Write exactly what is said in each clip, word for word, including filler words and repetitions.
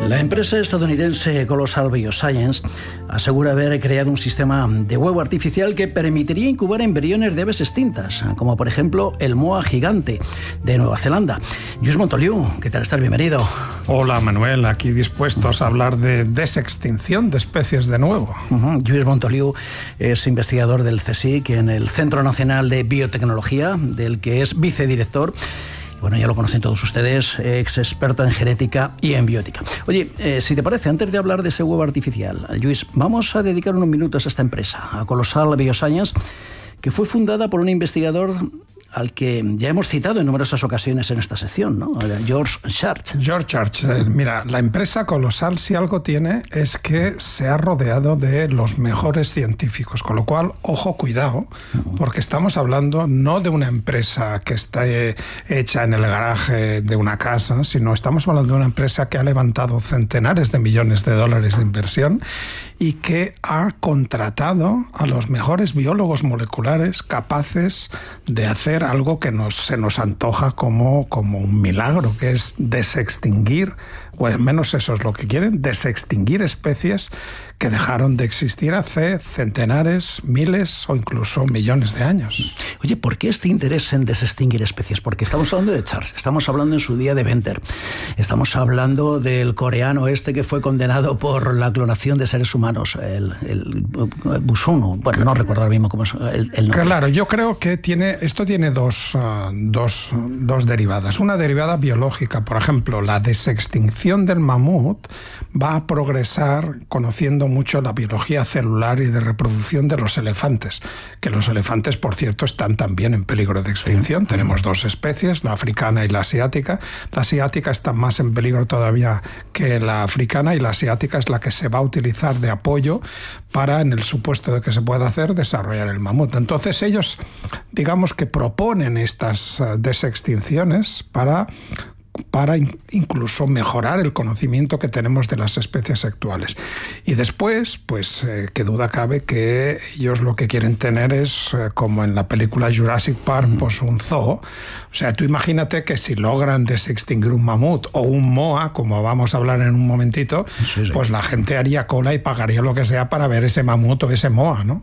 La empresa estadounidense Colossal Bioscience asegura haber creado un sistema de huevo artificial que permitiría incubar embriones de aves extintas, como por ejemplo el moa gigante de Nueva Zelanda. Lluís Montoliu, ¿qué tal estás? Bienvenido. Hola Manuel, aquí dispuestos a hablar de desextinción de especies de nuevo. Uh-huh. Lluís Montoliu es investigador del CSIC en el Centro Nacional de Biotecnología, del que es vicedirector. Bueno, ya lo conocen todos ustedes, ex experto en genética y en biótica. Oye, eh, si te parece, antes de hablar de ese huevo artificial, Lluís, vamos a dedicar unos minutos a esta empresa, a Colossal Bioscience, que fue fundada por un investigador al que ya hemos citado en numerosas ocasiones en esta sección, ¿no? George Church. George Church. Mira, la empresa Colossal, si algo tiene, es que se ha rodeado de los mejores científicos, con lo cual, ojo, cuidado, porque estamos hablando no de una empresa que está hecha en el garaje de una casa, sino estamos hablando de una empresa que ha levantado centenares de millones de dólares de inversión y que ha contratado a los mejores biólogos moleculares capaces de hacer algo que nos, se nos antoja como, como un milagro, que es desextinguir, o al menos eso es lo que quieren, desextinguir especies que dejaron de existir hace centenares, miles o incluso millones de años. Oye, ¿por qué este interés en desextinguir especies? Porque estamos hablando de Charles, estamos hablando en su día de Venter, estamos hablando del coreano este que fue condenado por la clonación de seres humanos, el, el Busuno, bueno, no recuerdo ahora mismo cómo es el, el nombre. Claro, yo creo que tiene, esto tiene dos, uh, dos, dos derivadas. Una derivada biológica, por ejemplo, la desextinción del mamut va a progresar conociendo mucho la biología celular y de reproducción de los elefantes, que los elefantes, por cierto, están también en peligro de extinción. Sí. Tenemos dos especies, la africana y la asiática. La asiática está más en peligro todavía que la africana, y la asiática es la que se va a utilizar de apoyo para, en el supuesto de que se pueda hacer, desarrollar el mamut. Entonces ellos, digamos que proponen estas desextinciones para para incluso mejorar el conocimiento que tenemos de las especies actuales. Y después, pues, eh, qué duda cabe que ellos lo que quieren tener es, eh, como en la película Jurassic Park, mm. pues un zoo. O sea, tú imagínate que si logran desextinguir un mamut o un moa, como vamos a hablar en un momentito, sí, sí. pues la gente haría cola y pagaría lo que sea para ver ese mamut o ese moa, ¿no?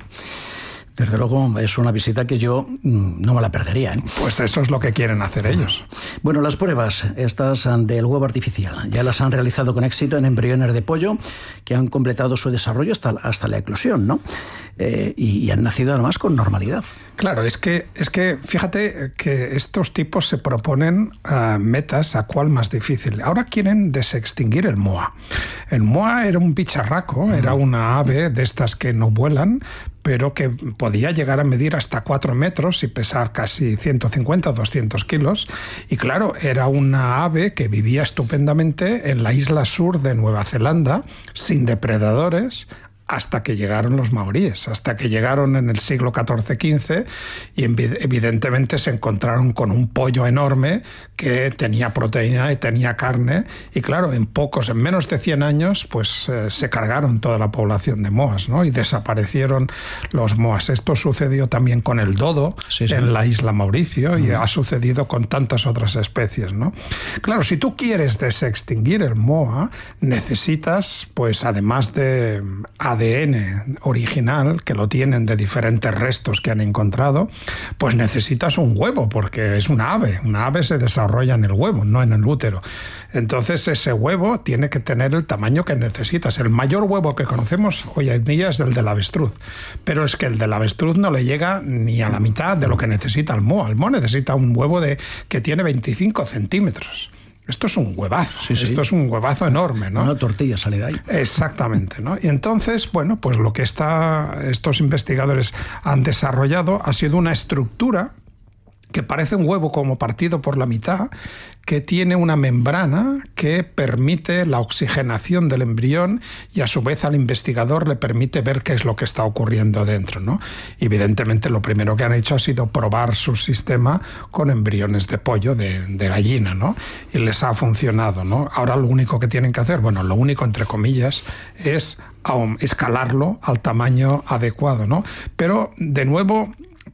Desde luego es una visita que yo no me la perdería, ¿eh? Pues eso es lo que quieren hacer ellos. Bueno, las pruebas estas del huevo artificial ya las han realizado con éxito en embriones de pollo que han completado su desarrollo hasta, hasta la eclosión, ¿no? Eh, y, y han nacido además con normalidad. Claro, es que, es que fíjate que estos tipos se proponen uh, metas a cuál más difícil. Ahora quieren desextinguir el moa. El moa era un bicharraco, uh-huh. era una ave de estas que no vuelan, pero que podía llegar a medir hasta cuatro metros y pesar casi ciento cincuenta o doscientos kilos. Y claro, era una ave que vivía estupendamente en la isla sur de Nueva Zelanda, sin depredadores, hasta que llegaron los maoríes, hasta que llegaron en el siglo catorce quince y evidentemente se encontraron con un pollo enorme que tenía proteína y tenía carne, y claro, en pocos, en menos de cien años, pues eh, se cargaron toda la población de moas, ¿no? Y desaparecieron los moas. Esto sucedió también con el dodo sí, sí. en la isla Mauricio, y uh-huh. ha sucedido con tantas otras especies, ¿no? Claro, si tú quieres desextinguir el moa, necesitas, pues además de A D N original, que lo tienen de diferentes restos que han encontrado, pues necesitas un huevo, porque es una ave. Una ave se desarrolla en el huevo, no en el útero. Entonces ese huevo tiene que tener el tamaño que necesitas. El mayor huevo que conocemos hoy en día es el del avestruz, pero es que el del avestruz no le llega ni a la mitad de lo que necesita el moa. El moa necesita un huevo de, que tiene veinticinco centímetros. Esto es un huevazo, sí, sí. esto es un huevazo enorme, ¿no? Una tortilla sale de ahí. Exactamente, ¿no? Y entonces, bueno, pues lo que está, estos investigadores han desarrollado ha sido una estructura que parece un huevo como partido por la mitad, que tiene una membrana que permite la oxigenación del embrión y a su vez al investigador le permite ver qué es lo que está ocurriendo dentro, ¿no? Y evidentemente lo primero que han hecho ha sido probar su sistema con embriones de pollo, de, de gallina, ¿no? Y les ha funcionado, ¿no? Ahora lo único que tienen que hacer, bueno, lo único entre comillas, es escalarlo al tamaño adecuado, ¿no? Pero de nuevo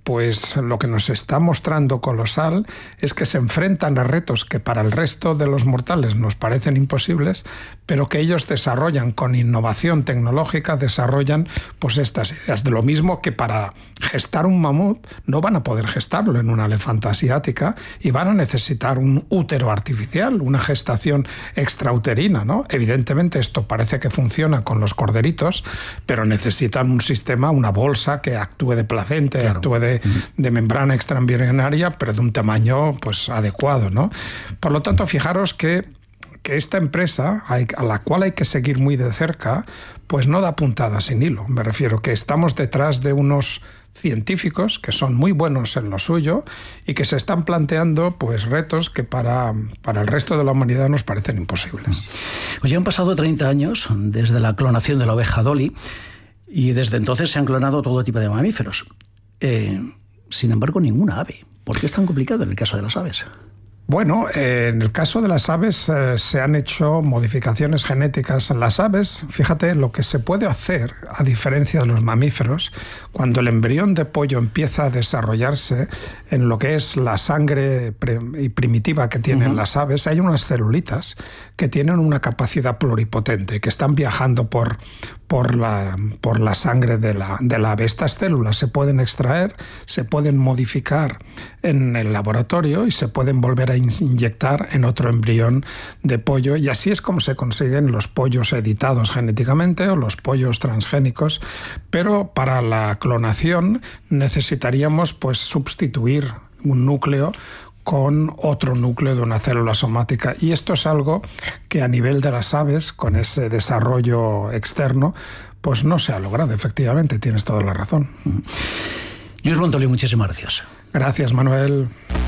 pues lo que nos está mostrando colosal es que se enfrentan a retos que para el resto de los mortales nos parecen imposibles, pero que ellos desarrollan con innovación tecnológica, desarrollan pues estas ideas. De lo mismo que para gestar un mamut no van a poder gestarlo en una elefanta asiática y van a necesitar un útero artificial, una gestación extrauterina, ¿no? Evidentemente esto parece que funciona con los corderitos, pero necesitan un sistema, una bolsa que actúe de placenta, claro. actúe de, de membrana extraembrionaria, pero de un tamaño pues adecuado, ¿no? Por lo tanto, fijaros que, que esta empresa, a la cual hay que seguir muy de cerca, pues no da puntada sin hilo. Me refiero que estamos detrás de unos científicos que son muy buenos en lo suyo y que se están planteando pues retos que para, para el resto de la humanidad nos parecen imposibles. Pues ya han pasado treinta años desde la clonación de la oveja Dolly y desde entonces se han clonado todo tipo de mamíferos. Eh, sin embargo, ninguna ave. ¿Por qué es tan complicado en el caso de las aves? Bueno, eh, en el caso de las aves eh, se han hecho modificaciones genéticas en las aves. Fíjate lo que se puede hacer, a diferencia de los mamíferos, cuando el embrión de pollo empieza a desarrollarse en lo que es la sangre primitiva que tienen uh-huh. las aves. Hay unas celulitas que tienen una capacidad pluripotente, que están viajando por, por, la, por la sangre de la, de la ave. Estas células se pueden extraer, se pueden modificar en el laboratorio y se pueden volver a inyectar en otro embrión de pollo, y así es como se consiguen los pollos editados genéticamente o los pollos transgénicos. Pero para la clonación necesitaríamos pues sustituir un núcleo con otro núcleo de una célula somática, y esto es algo que a nivel de las aves, con ese desarrollo externo, pues no se ha logrado. Efectivamente, tienes toda la razón. Lluís Montolí, muchísimas gracias. Gracias, Manuel.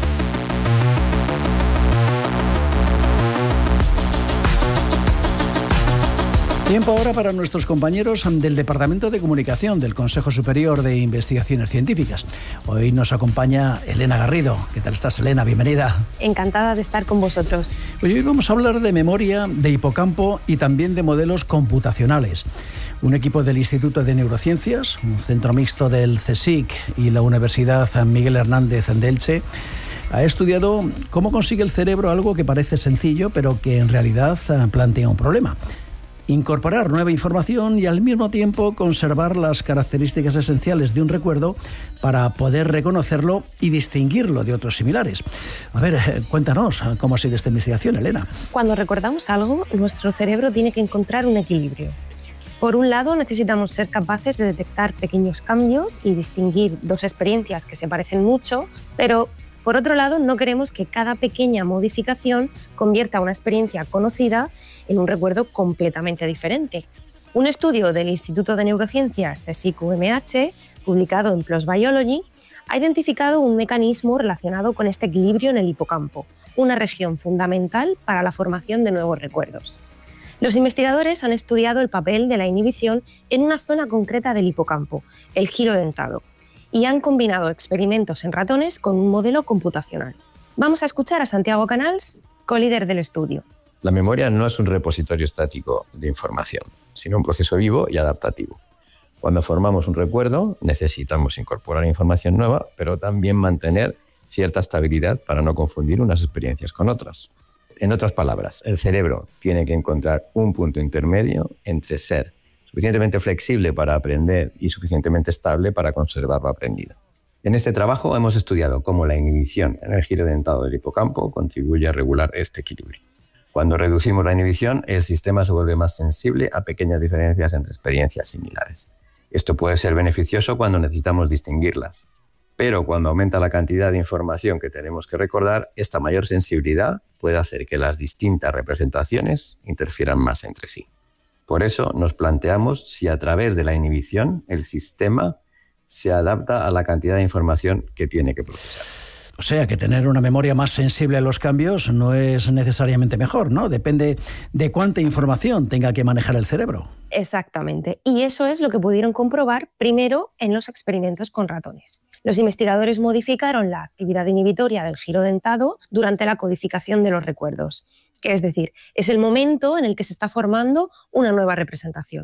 Tiempo ahora para nuestros compañeros del Departamento de Comunicación del Consejo Superior de Investigaciones Científicas. Hoy nos acompaña Elena Garrido. ¿Qué tal estás, Elena? Bienvenida. Encantada de estar con vosotros. Hoy vamos a hablar de memoria, de hipocampo y también de modelos computacionales. Un equipo del Instituto de Neurociencias, un centro mixto del CSIC y la Universidad Miguel Hernández de Elche, ha estudiado cómo consigue el cerebro algo que parece sencillo, pero que en realidad plantea un problema: incorporar nueva información y al mismo tiempo conservar las características esenciales de un recuerdo para poder reconocerlo y distinguirlo de otros similares. A ver, cuéntanos cómo ha sido esta investigación, Elena. Cuando recordamos algo, nuestro cerebro tiene que encontrar un equilibrio. Por un lado, necesitamos ser capaces de detectar pequeños cambios y distinguir dos experiencias que se parecen mucho, pero por otro lado, no queremos que cada pequeña modificación convierta una experiencia conocida en un recuerdo completamente diferente. Un estudio del Instituto de Neurociencias CSIC U M H, publicado en PLOS Biology, ha identificado un mecanismo relacionado con este equilibrio en el hipocampo, una región fundamental para la formación de nuevos recuerdos. Los investigadores han estudiado el papel de la inhibición en una zona concreta del hipocampo, el giro dentado, y han combinado experimentos en ratones con un modelo computacional. Vamos a escuchar a Santiago Canals, colíder del estudio. La memoria no es un repositorio estático de información, sino un proceso vivo y adaptativo. Cuando formamos un recuerdo, necesitamos incorporar información nueva, pero también mantener cierta estabilidad para no confundir unas experiencias con otras. En otras palabras, el cerebro tiene que encontrar un punto intermedio entre ser suficientemente flexible para aprender y suficientemente estable para conservar lo aprendido. En este trabajo hemos estudiado cómo la inhibición en el giro dentado del hipocampo contribuye a regular este equilibrio. Cuando reducimos la inhibición, el sistema se vuelve más sensible a pequeñas diferencias entre experiencias similares. Esto puede ser beneficioso cuando necesitamos distinguirlas, pero cuando aumenta la cantidad de información que tenemos que recordar, esta mayor sensibilidad puede hacer que las distintas representaciones interfieran más entre sí. Por eso nos planteamos si a través de la inhibición el sistema se adapta a la cantidad de información que tiene que procesar. O sea, que tener una memoria más sensible a los cambios no es necesariamente mejor, ¿no? Depende de cuánta información tenga que manejar el cerebro. Exactamente. Y eso es lo que pudieron comprobar primero en los experimentos con ratones. Los investigadores modificaron la actividad inhibitoria del giro dentado durante la codificación de los recuerdos. Es decir, es el momento en el que se está formando una nueva representación.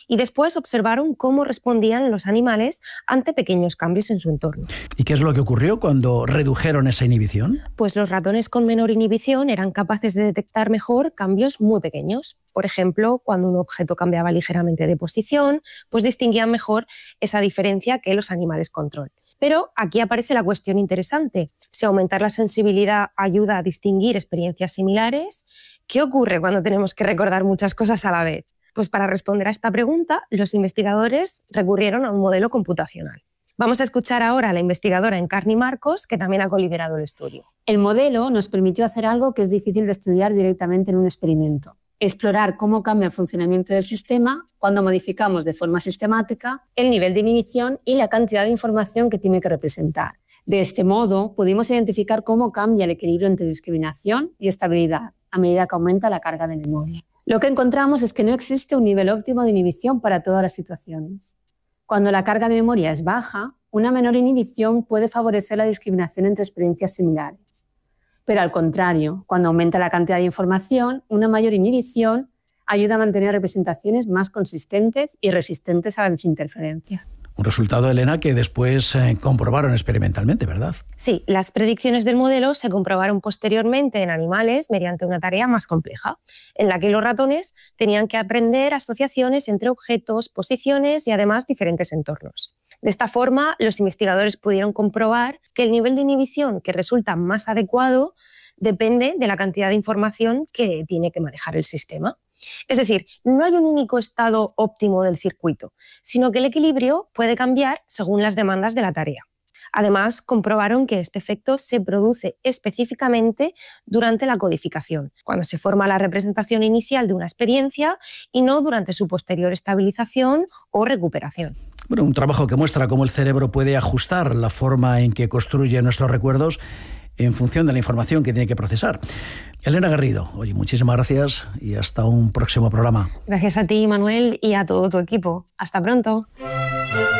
y después observaron cómo respondían los animales ante pequeños cambios en su entorno. ¿Y qué es lo que ocurrió cuando redujeron esa inhibición? Pues los ratones con menor inhibición eran capaces de detectar mejor cambios muy pequeños. Por ejemplo, cuando un objeto cambiaba ligeramente de posición, pues distinguían mejor esa diferencia que los animales control. Pero aquí aparece la cuestión interesante. Si aumentar la sensibilidad ayuda a distinguir experiencias similares, ¿qué ocurre cuando tenemos que recordar muchas cosas a la vez? Pues para responder a esta pregunta, los investigadores recurrieron a un modelo computacional. Vamos a escuchar ahora a la investigadora Encarni Marcos, que también ha coliderado el estudio. El modelo nos permitió hacer algo que es difícil de estudiar directamente en un experimento: explorar cómo cambia el funcionamiento del sistema cuando modificamos de forma sistemática el nivel de inhibición y la cantidad de información que tiene que representar. De este modo, pudimos identificar cómo cambia el equilibrio entre discriminación y estabilidad a medida que aumenta la carga de memoria. Lo que encontramos es que no existe un nivel óptimo de inhibición para todas las situaciones. Cuando la carga de memoria es baja, una menor inhibición puede favorecer la discriminación entre experiencias similares. Pero al contrario, cuando aumenta la cantidad de información, una mayor inhibición ayuda a mantener representaciones más consistentes y resistentes a las interferencias. Un resultado, Elena, que después eh, comprobaron experimentalmente, ¿verdad? Sí, las predicciones del modelo se comprobaron posteriormente en animales mediante una tarea más compleja, en la que los ratones tenían que aprender asociaciones entre objetos, posiciones y además diferentes entornos. De esta forma, los investigadores pudieron comprobar que el nivel de inhibición que resulta más adecuado depende de la cantidad de información que tiene que manejar el sistema. Es decir, no hay un único estado óptimo del circuito, sino que el equilibrio puede cambiar según las demandas de la tarea. Además, comprobaron que este efecto se produce específicamente durante la codificación, cuando se forma la representación inicial de una experiencia y no durante su posterior estabilización o recuperación. Bueno, un trabajo que muestra cómo el cerebro puede ajustar la forma en que construye nuestros recuerdos en función de la información que tiene que procesar. Elena Garrido, oye, muchísimas gracias y hasta un próximo programa. Gracias a ti, Manuel, y a todo tu equipo. Hasta pronto.